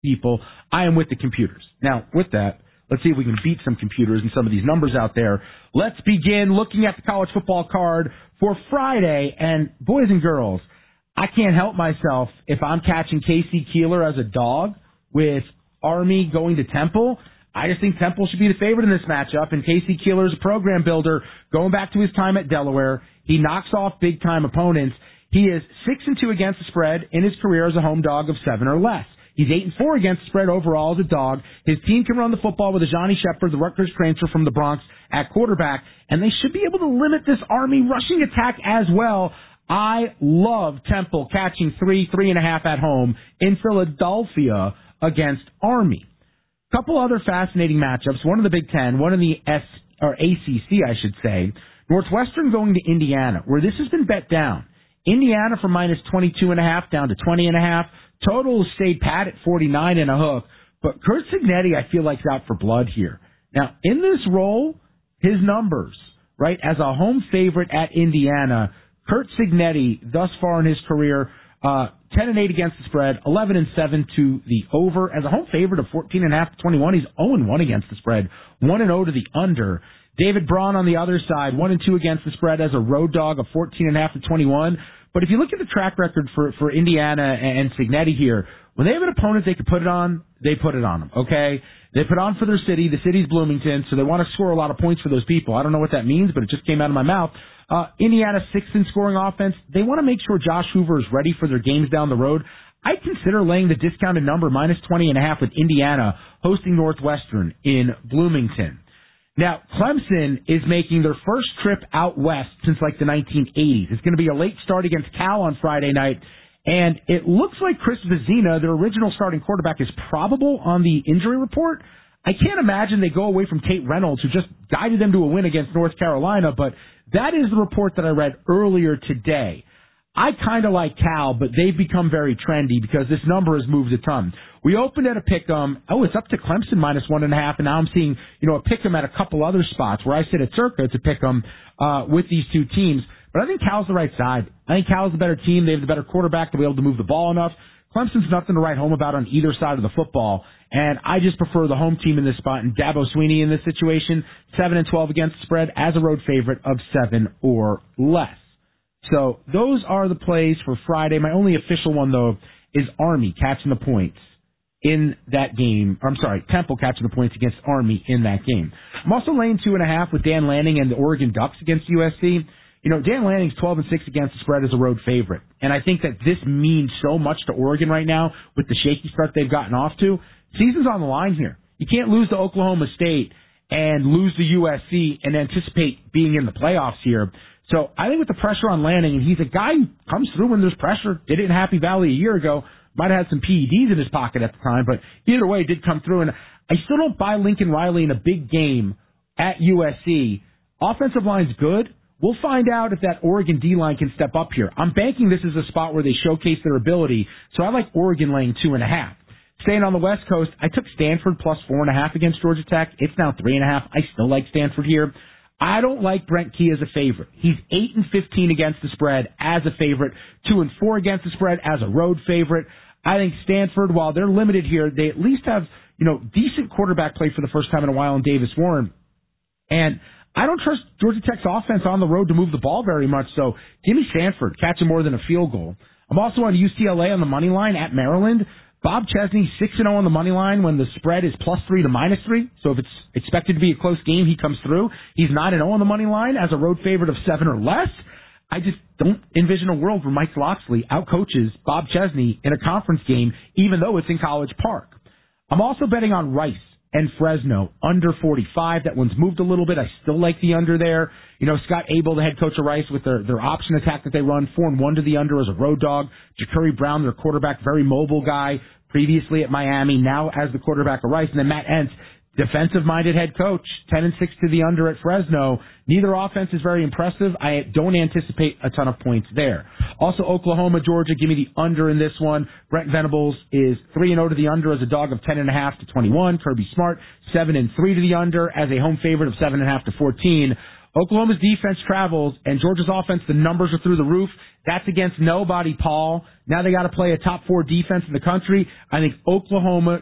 people. I am with the computers. Now, with that, let's see if we can beat some computers and some of these numbers out there. Let's begin looking at the college football card for Friday. And boys and girls, I can't help myself if I'm catching Casey Keeler as a dog with Army going to Temple. I just think Temple should be the favorite in this matchup, and Casey Keeler is a program builder going back to his time at Delaware. He knocks off big-time opponents. He is 6-2 against the spread in his career as a home dog of 7 or less. He's 8-4 against the spread overall as a dog. His team can run the football with Ajani Shepherd, the Rutgers transfer from the Bronx, at quarterback, and they should be able to limit this Army rushing attack as well. I love Temple catching 3.5 at home in Philadelphia against Army. Couple other fascinating matchups, one in the Big Ten, one in the ACC, I should say. Northwestern going to Indiana, where this has been bet down. Indiana from minus 22.5 down to 20.5. Total stayed pat at 49 and a hook. But Curt Cignetti, I feel like, is out for blood here. Now, in this role, his numbers, right, as a home favorite at Indiana, Curt Cignetti, thus far in his career, 10-8 against the spread, 11-7 to the over. As a home favorite of 14.5 to 21, he's 0-1 against the spread, 1-0 to the under. David Braun on the other side, 1-2 against the spread as a road dog of 14.5 to 21. But if you look at the track record for Indiana and Cignetti here, when they have an opponent they can put it on, they put it on them, okay? They put on for their city. The city's Bloomington, so they want to score a lot of points for those people. I don't know what that means, but it just came out of my mouth. Indiana, sixth in scoring offense. They want to make sure Josh Hoover is ready for their games down the road. I consider laying the discounted number minus 20.5 with Indiana hosting Northwestern in Bloomington. Now, Clemson is making their first trip out west since like the 1980s. It's going to be a late start against Cal on Friday night. And it looks like Chris Vizina, their original starting quarterback, is probable on the injury report. I can't imagine they go away from Tate Reynolds, who just guided them to a win against North Carolina, but that is the report that I read earlier today. I kind of like Cal, but they've become very trendy because this number has moved a ton. We opened at a pick'em. Oh, it's up to Clemson minus 1.5, and now I'm seeing, a pick'em at a couple other spots where I sit at circa to pick'em with these two teams. But I think Cal's the right side. I think Cal's the better team. They have the better quarterback to be able to move the ball enough. Clemson's nothing to write home about on either side of the football, and I just prefer the home team in this spot, and Dabo Swinney in this situation, 7-12 against the spread as a road favorite of 7 or less. So those are the plays for Friday. My only official one, though, is Army catching the points in that game. Temple catching the points against Army in that game. I'm also laying 2.5 with Dan Lanning and the Oregon Ducks against USC. Dan Lanning's 12-6 against the spread as a road favorite. And I think that this means so much to Oregon right now with the shaky start they've gotten off to. Season's on the line here. You can't lose to Oklahoma State and lose to USC and anticipate being in the playoffs here. So I think with the pressure on Lanning, and he's a guy who comes through when there's pressure. Did it in Happy Valley a year ago. Might have had some PEDs in his pocket at the time, but either way, it did come through. And I still don't buy Lincoln Riley in a big game at USC. Offensive line's good. We'll find out if that Oregon D-line can step up here. I'm banking this is a spot where they showcase their ability, so I like Oregon laying 2.5. Staying on the West Coast, I took Stanford plus 4.5 against Georgia Tech. It's now 3.5. I still like Stanford here. I don't like Brent Key as a favorite. He's 8-15 against the spread as a favorite, 2-4 against the spread as a road favorite. I think Stanford, while they're limited here, they at least have, decent quarterback play for the first time in a while in Davis Warren. And I don't trust Georgia Tech's offense on the road to move the ball very much, so give me Stanford, catching more than a field goal. I'm also on UCLA on the money line at Maryland. Bob Chesney, 6-0 on the money line when the spread is +3 to -3. So if it's expected to be a close game, he comes through. He's 9-0 on the money line as a road favorite of 7 or less. I just don't envision a world where Mike Loxley outcoaches Bob Chesney in a conference game, even though it's in College Park. I'm also betting on Rice and Fresno under 45. That one's moved a little bit. I still like the under there. Scott Abel, the head coach of Rice, with their option attack that they run, 4-1 to the under as a road dog. Ja'Curry Brown, their quarterback, very mobile guy, previously at Miami, now as the quarterback of Rice. And then Matt Entz, defensive-minded head coach, 10-6 to the under at Fresno. Neither offense is very impressive. I don't anticipate a ton of points there. Also, Oklahoma, Georgia, give me the under in this one. Brent Venables is 3-0 to the under as a dog of 10.5 to 21. Kirby Smart, 7-3 to the under as a home favorite of 7.5 to 14. Oklahoma's defense travels, and Georgia's offense, the numbers are through the roof. That's against nobody, Paul. Now they got to play a top 4 defense in the country. I think Oklahoma